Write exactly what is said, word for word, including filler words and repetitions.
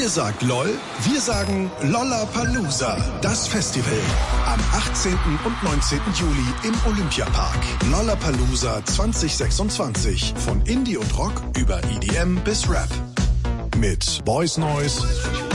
Ihr sagt LOL, wir sagen Lollapalooza. Das Festival am achtzehnten und neunzehnten Juli im Olympiapark. Lollapalooza zwanzig sechsundzwanzig. Von Indie und Rock über E D M bis Rap. Mit Boys Noise,